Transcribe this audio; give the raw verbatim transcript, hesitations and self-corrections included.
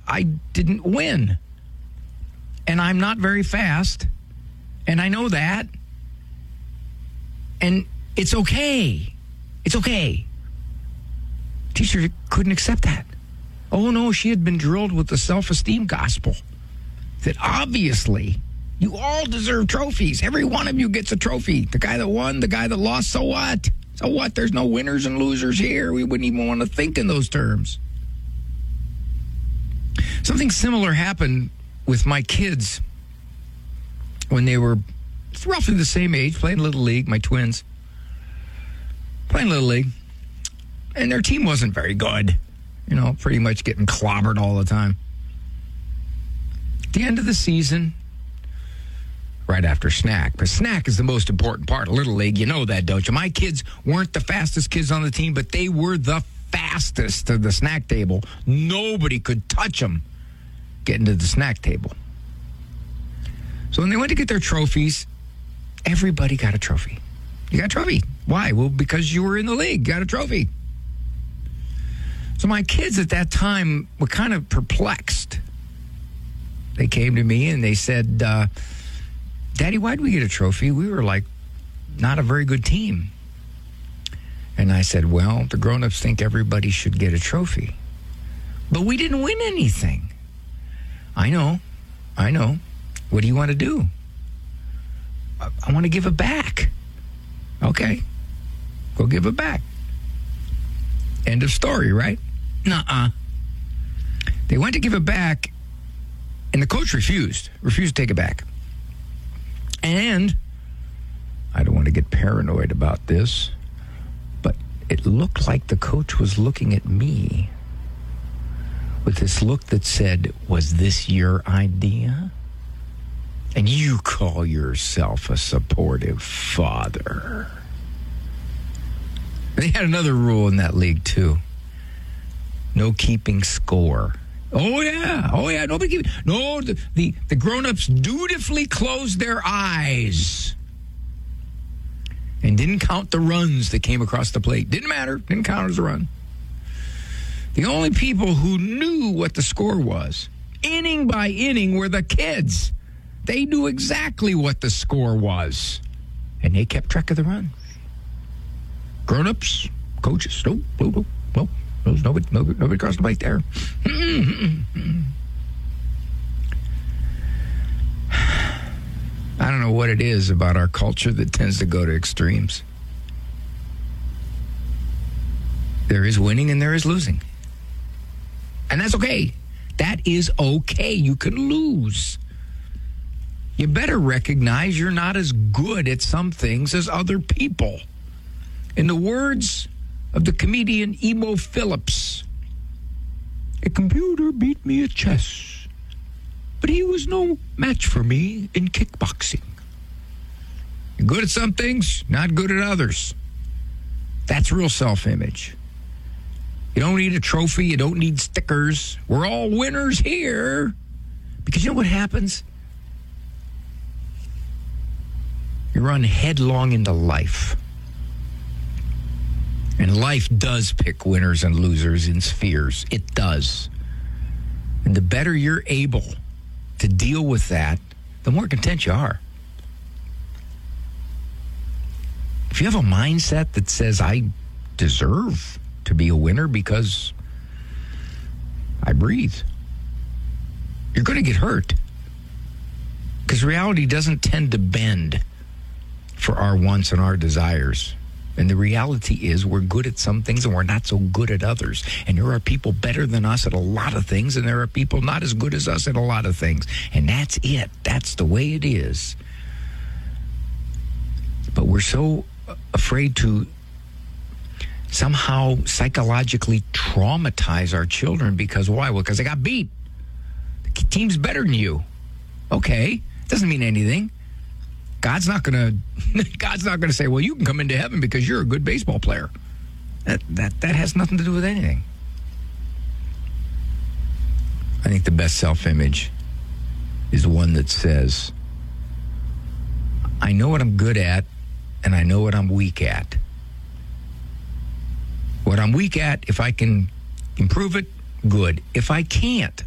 I didn't win. And I'm not very fast. And I know that. And it's okay. It's okay. Teacher couldn't accept that. Oh, no, she had been drilled with the self-esteem gospel. That obviously you all deserve trophies. Every one of you gets a trophy. The guy that won, the guy that lost, so what? So what? There's no winners and losers here. We wouldn't even want to think in those terms. Something similar happened with my kids when they were roughly the same age, playing Little League, my twins. Playing Little League. And their team wasn't very good. You know, pretty much getting clobbered all the time. At the end of the season, right after snack. But snack is the most important part of Little League. You know that, don't you? My kids weren't the fastest kids on the team, but they were the fastest to the snack table. Nobody could touch them getting to the snack table. So when they went to get their trophies, everybody got a trophy. You got a trophy. Why? Well, because you were in the league. Got a trophy. So my kids at that time were kind of perplexed. They came to me and they said, uh, Daddy, why'd we get a trophy? We were like not a very good team. And I said, well, the grown-ups think everybody should get a trophy. But we didn't win anything. I know. I know. What do you want to do? I, I want to give it back. Okay. Go give it back. End of story, right? Nuh-uh. They went to give it back, and the coach refused. Refused to take it back. And I don't want to get paranoid about this, but it looked like the coach was looking at me with this look that said, was this your idea? And you call yourself a supportive father. They had another rule in that league, too. No keeping score. Oh, yeah. Oh, yeah. Nobody keep, No, the, the, the grown-ups dutifully closed their eyes and didn't count the runs that came across the plate. Didn't matter. Didn't count as a run. The only people who knew what the score was, inning by inning, were the kids. They knew exactly what the score was, and they kept track of the run. Grown-ups, coaches, no, no, no, no, no nobody, nobody, nobody crossed the plate there. I don't know what it is about our culture that tends to go to extremes. There is winning and there is losing. And that's okay. That is okay. You can lose. You better recognize you're not as good at some things as other people. In the words of the comedian Emo Phillips, a computer beat me at chess, but he was no match for me in kickboxing. You're good at some things, not good at others. That's real self-image. You don't need a trophy. You don't need stickers. We're all winners here. Because you know what happens? You run headlong into life. And life does pick winners and losers in spheres. It does. And the better you're able to deal with that, the more content you are. If you have a mindset that says, I deserve to be a winner because I breathe, you're going to get hurt. Because reality doesn't tend to bend for our wants and our desires. And the reality is we're good at some things and we're not so good at others. And there are people better than us at a lot of things, and there are people not as good as us at a lot of things. And that's it. That's the way it is. But we're so afraid to somehow psychologically traumatize our children because why? Well, because they got beat. The team's better than you. Okay. Doesn't mean anything. God's not gonna God's not gonna say, well, you can come into heaven because you're a good baseball player. That that that has nothing to do with anything. I think the best self-image is one that says, I know what I'm good at and I know what I'm weak at. What I'm weak at, if I can improve it, good. If I can't,